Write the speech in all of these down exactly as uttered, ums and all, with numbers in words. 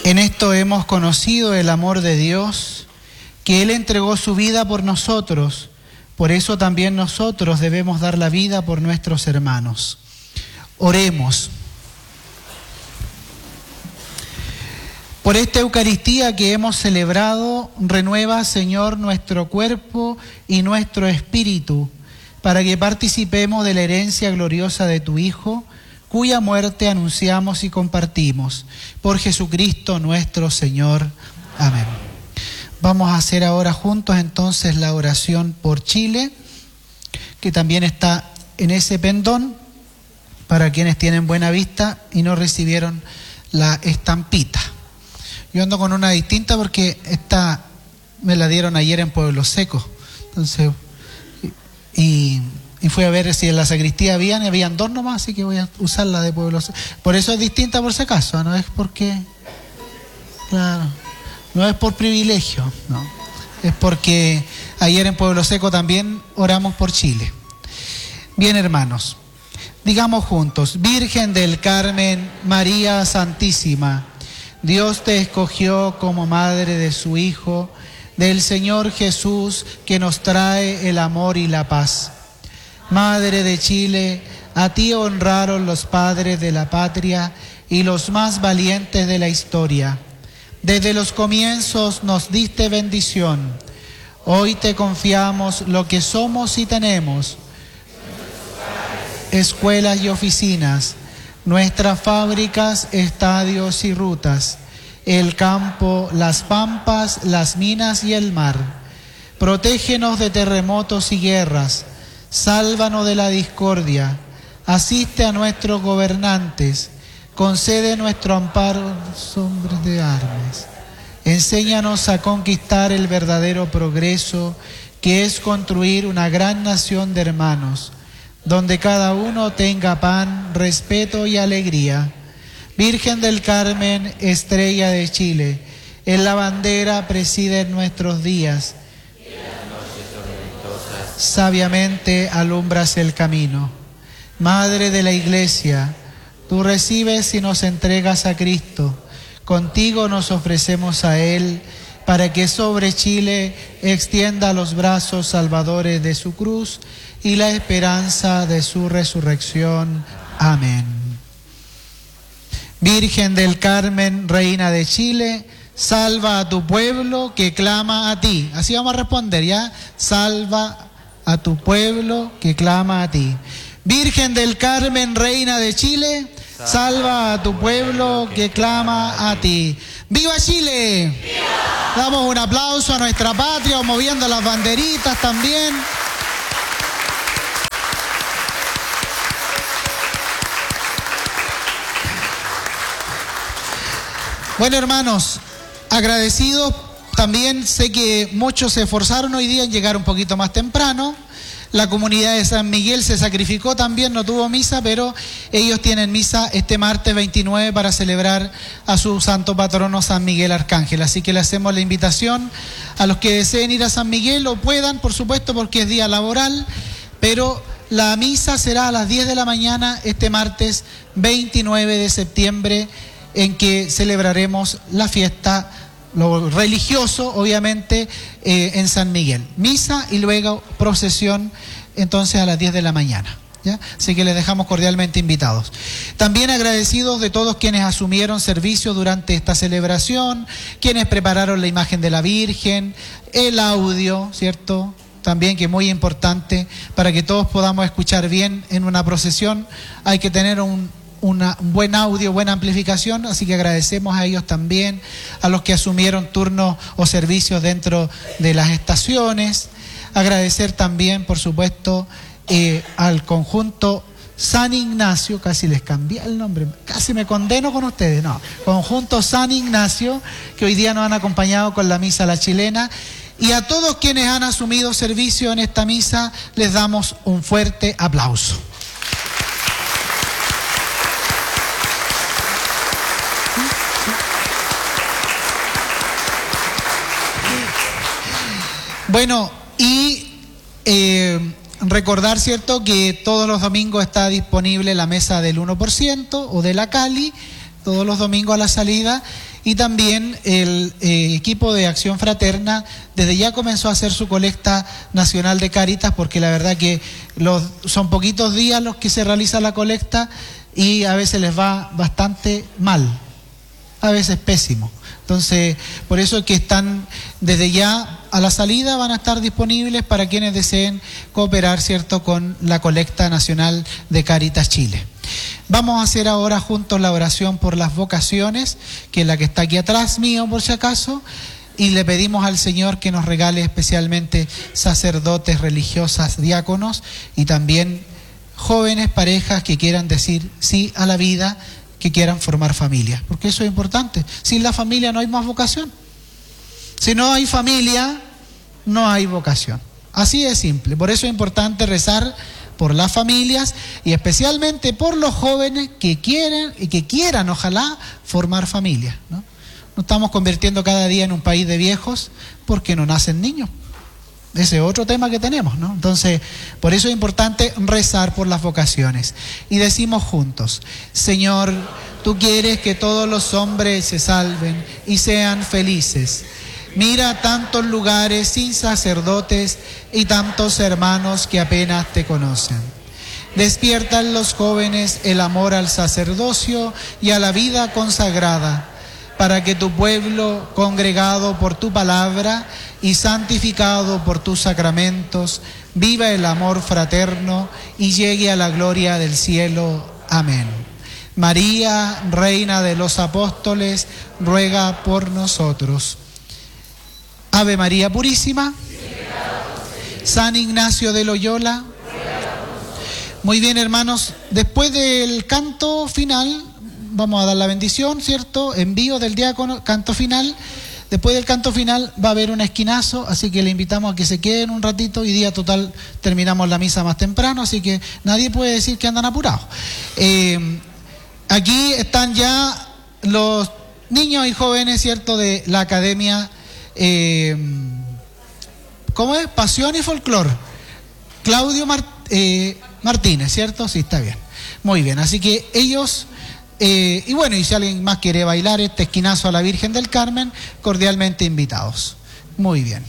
En esto hemos conocido el amor de Dios, que Él entregó su vida por nosotros. Por eso también nosotros debemos dar la vida por nuestros hermanos. Oremos. Por esta Eucaristía que hemos celebrado, renueva, Señor, nuestro cuerpo y nuestro espíritu, para que participemos de la herencia gloriosa de tu Hijo, cuya muerte anunciamos y compartimos. Por Jesucristo nuestro Señor. Amén. Vamos a hacer ahora juntos entonces la oración por Chile, que también está en ese pendón, para quienes tienen buena vista y no recibieron la estampita. Yo ando con una distinta porque esta me la dieron ayer en Pueblo Seco. Entonces, y, y fui a ver si en la sacristía habían, y habían dos nomás, así que voy a usar la de Pueblo Seco. Por eso es distinta por si acaso, no es porque, claro, no es por privilegio, no. Es porque ayer en Pueblo Seco también oramos por Chile. Bien, hermanos, digamos juntos: Virgen del Carmen, María Santísima, Dios te escogió como madre de su Hijo, del Señor Jesús, que nos trae el amor y la paz. Madre de Chile, a ti honraron los padres de la patria y los más valientes de la historia. Desde los comienzos nos diste bendición. Hoy te confiamos lo que somos y tenemos: escuelas y oficinas, nuestras fábricas, estadios y rutas, el campo, las pampas, las minas y el mar. Protégenos de terremotos y guerras, sálvanos de la discordia, asiste a nuestros gobernantes, concede nuestro amparo a los hombres de armas. Enséñanos a conquistar el verdadero progreso, que es construir una gran nación de hermanos, donde cada uno tenga pan, respeto y alegría. Virgen del Carmen, estrella de Chile, en la bandera preside nuestros días. En las noches tormentosas, sabiamente alumbras el camino. Madre de la Iglesia, tú recibes y nos entregas a Cristo. Contigo nos ofrecemos a Él, para que sobre Chile extienda los brazos salvadores de su cruz y la esperanza de su resurrección. Amén. Virgen del Carmen, Reina de Chile, salva a tu pueblo que clama a ti. Así vamos a responder, ¿ya? Salva a tu pueblo que clama a ti. Virgen del Carmen, Reina de Chile, salva a tu pueblo que clama a ti. ¡Viva Chile! ¡Viva! Damos un aplauso a nuestra patria, moviendo las banderitas también. Bueno, hermanos, agradecidos. También sé que muchos se esforzaron hoy día en llegar un poquito más temprano. La comunidad de San Miguel se sacrificó también, no tuvo misa, pero ellos tienen misa este martes veintinueve para celebrar a su santo patrono San Miguel Arcángel. Así que le hacemos la invitación a los que deseen ir a San Miguel, o puedan, por supuesto, porque es día laboral, pero la misa será a las diez de la mañana este martes veintinueve de septiembre, en que celebraremos la fiesta, lo religioso, obviamente, eh, en San Miguel. Misa y luego procesión, entonces a las diez de la mañana. ¿Ya? Así que les dejamos cordialmente invitados. También agradecidos de todos quienes asumieron servicio durante esta celebración, quienes prepararon la imagen de la Virgen, el audio, ¿cierto? También, que es muy importante para que todos podamos escuchar bien en una procesión. Hay que tener un Una, un buen audio, buena amplificación, así que agradecemos a ellos también, a los que asumieron turnos o servicios dentro de las estaciones. Agradecer también, por supuesto, eh, al conjunto San Ignacio, casi les cambié el nombre, casi me condeno con ustedes, no, conjunto San Ignacio, que hoy día nos han acompañado con la misa a la chilena, y a todos quienes han asumido servicio en esta misa, les damos un fuerte aplauso. Bueno, y eh, recordar, ¿cierto?, que todos los domingos está disponible la mesa del uno por ciento o de la Cali, todos los domingos a la salida, y también el eh, equipo de Acción Fraterna desde ya comenzó a hacer su colecta nacional de Cáritas, porque la verdad que los, son poquitos días los que se realiza la colecta y a veces les va bastante mal, a veces pésimo. Entonces, por eso es que están desde ya a la salida, van a estar disponibles para quienes deseen cooperar, ¿cierto?, con la colecta nacional de Cáritas Chile. Vamos a hacer ahora juntos la oración por las vocaciones, que es la que está aquí atrás mío por si acaso, y le pedimos al Señor que nos regale especialmente sacerdotes, religiosas, diáconos y también jóvenes, parejas que quieran decir sí a la vida, que quieran formar familia, porque eso es importante. Sin la familia no hay más vocación. Si no hay familia, no hay vocación. Así de simple. Por eso es importante rezar por las familias y especialmente por los jóvenes que quieren y que quieran, ojalá, formar familia, ¿no? Nos estamos convirtiendo cada día en un país de viejos porque no nacen niños. Ese es otro tema que tenemos, ¿no? Entonces, por eso es importante rezar por las vocaciones. Y decimos juntos: Señor, tú quieres que todos los hombres se salven y sean felices. Mira tantos lugares sin sacerdotes y tantos hermanos que apenas te conocen. Despierta en los jóvenes el amor al sacerdocio y a la vida consagrada, para que tu pueblo, congregado por tu palabra y santificado por tus sacramentos, viva el amor fraterno y llegue a la gloria del cielo. Amén. María, Reina de los Apóstoles, ruega por nosotros. Ave María Purísima. San Ignacio de Loyola. Muy bien, hermanos, después del canto final vamos a dar la bendición, ¿cierto? Envío del diácono, canto final. Después del canto final va a haber un esquinazo, así que le invitamos a que se queden un ratito. Hoy día total terminamos la misa más temprano, así que nadie puede decir que andan apurados. Eh, aquí están ya los niños y jóvenes, ¿cierto?, de la Academia, eh, ¿cómo es? Pasión y Folclor. Claudio Mart, eh, Martínez, ¿cierto? Sí, está bien. Muy bien, así que ellos... Eh, y bueno, y si alguien más quiere bailar este esquinazo a la Virgen del Carmen, cordialmente invitados. Muy bien.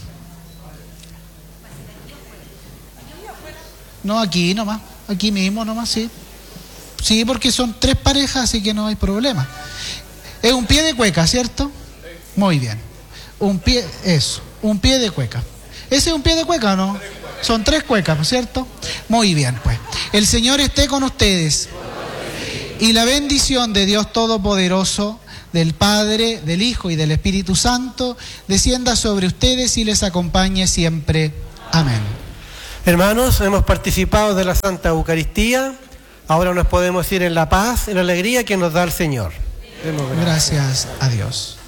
No, aquí nomás, aquí mismo nomás, sí. Sí, porque son tres parejas, así que no hay problema. Es un pie de cueca, ¿cierto? Muy bien. Un pie, eso, un pie de cueca. ¿Ese es un pie de cueca o no? Son tres cuecas, ¿cierto? Muy bien, pues. El Señor esté con ustedes. Y la bendición de Dios Todopoderoso, del Padre, del Hijo y del Espíritu Santo, descienda sobre ustedes y les acompañe siempre. Amén. Hermanos, hemos participado de la Santa Eucaristía. Ahora nos podemos ir en la paz, en la alegría que nos da el Señor. Gracias a Dios.